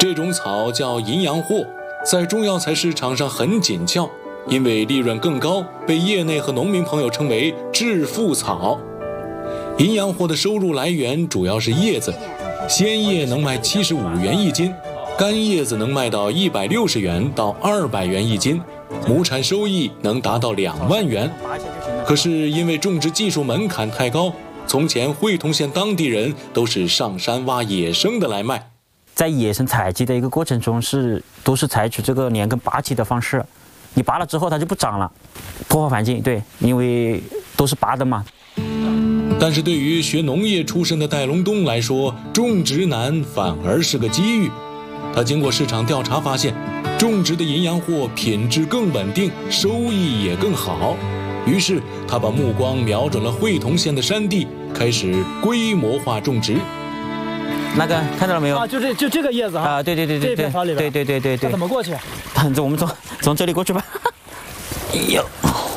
这种草叫银阳藿，在中药材市场上很紧俏，因为利润更高，被业内和农民朋友称为致富草。银阳藿的收入来源主要是叶子，鲜叶能卖75元一斤，干叶子能卖到160元到200元一斤，亩产收益能达到2万元。可是因为种植技术门槛太高，从前会同县当地人都是上山挖野生的来卖。 在野生采集的一个过程中都是采取这个连根拔起的方式，你拔了之后它就不长了，破坏环境。对，因为都是拔的嘛。 但是对于学农业出身的戴龙东来说，种植难反而是个机遇。他经过市场调查发现，种植的银阳藿品质更稳定，收益也更好。于是他把目光瞄准了会同县的山地，开始规模化种植。 那个看到了没有？ 啊，就这个叶子啊。 对，这片草里边。 对。 怎么过去？ 我们从这里过去吧。哎呦，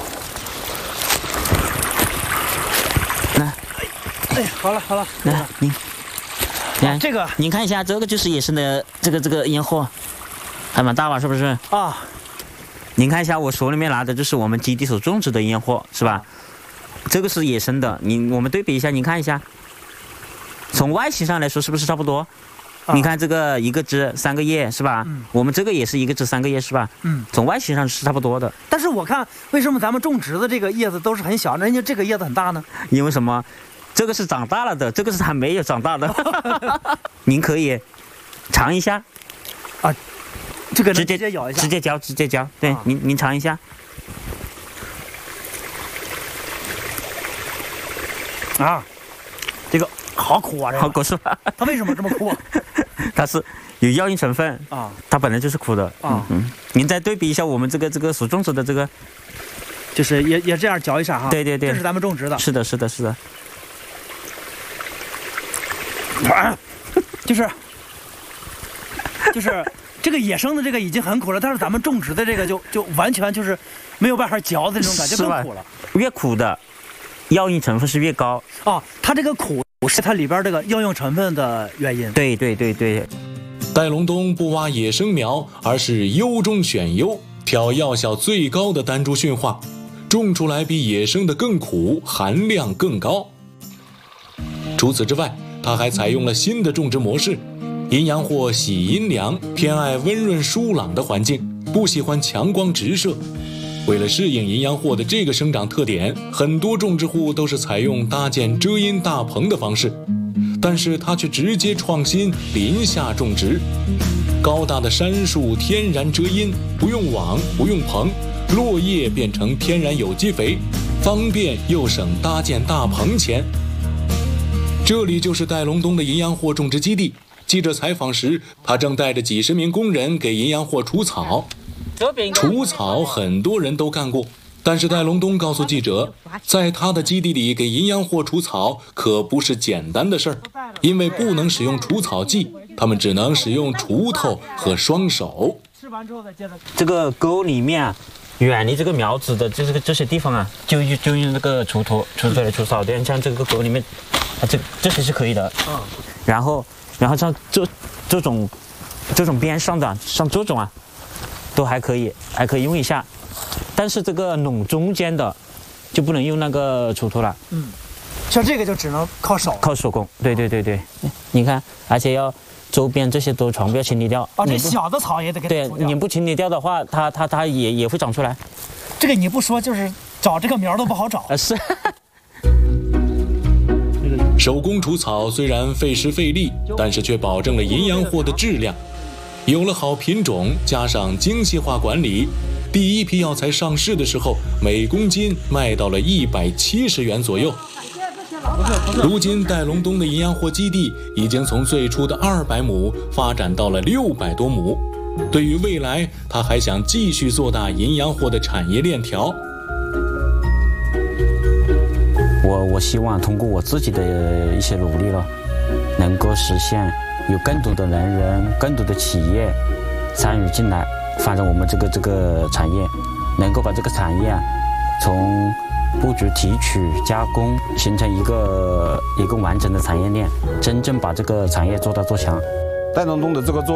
来， 哎，好了， 来，您看这个， 您看一下，这个就是野生的这个银藿，还蛮大吧？是不是？ 啊。 您看一下，我手里面拿的就是我们基地所种植的银藿，是吧？这个是野生的，我们对比一下，您看一下。从外形上来说，是不是差不多？你看这个一个枝3个叶，是吧？我们这个也是一个枝3个叶，是吧？从外形上是差不多的。 但是我看为什么咱们种植的这个叶子都是很小，人家这个叶子很大呢？ 因为什么？这个是长大了的，这个是还没有长大的。您可以尝一下。 啊，这个直接咬一下， 直接嚼。对，您尝一下。 啊，这个。好苦啊！ 好苦是吧？ 它为什么这么苦啊？ 它是有药性成分啊， 它本来就是苦的啊。您再对比一下我们这个所种植的这个， 就是也这样嚼一下哈。 对， 这是咱们种植的。 是的。 就是这个野生的这个已经很苦了，但是咱们种植的这个就完全就是没有办法嚼的那种感觉，更苦了。 越苦的药用成分是越高哦，它这个苦是它里边这个药用成分的原因。 对。 戴龙东不挖野生苗，而是优中选优，挑药效最高的单株驯化，种出来比野生的更苦，含量更高。除此之外，他还采用了新的种植模式，银阳藿喜阴凉，偏爱温润疏朗的环境，不喜欢强光直射。为了适应银阳藿的这个生长特点，很多种植户都是采用搭建遮阴大棚的方式，但是他却直接创新林下种植。高大的杉树天然遮阴，不用网，不用棚，落叶变成天然有机肥，方便又省搭建大棚钱。这里就是戴龙东的银阳藿种植基地。记者采访时，他正带着几10名工人给银阳藿除草。除草很多人都干过，但是戴龙东告诉记者，在他的基地里给银阳藿除草可不是简单的事儿，因为不能使用除草剂，他们只能使用锄头和双手。 这个沟里面啊，远离这个苗子的这些地方啊，就用那个锄头来除草的。像这个沟里面啊，这些是可以的。然后像这种边上的，像这种啊，都还可以用一下，但是这个垄中间的就不能用那个锄头了。 像这个就只能靠手工。 对，你看，而且要周边这些都全部要清理掉。 这小的草也得给它除掉。 对，你不清理掉的话，它也会长出来。 这个你不说，就是找这个苗都不好找。 是。 手工除草虽然费时费力，但是却保证了银阳藿的质量。有了好品种，加上精细化管理，第一批药材上市的时候，每公斤卖到了170元左右。如今戴龙东的银阳藿基地已经从最初的200亩发展到了600多亩。对于未来，他还想继续做大银阳藿的产业链条。 我希望通过我自己的一些努力了，能够实现有更多的人、更多的企业参与进来，发展我们这个产业，能够把这个产业从布局、提取、加工，形成一个完整的产业链，真正把这个产业做大做强。 戴龙东的这个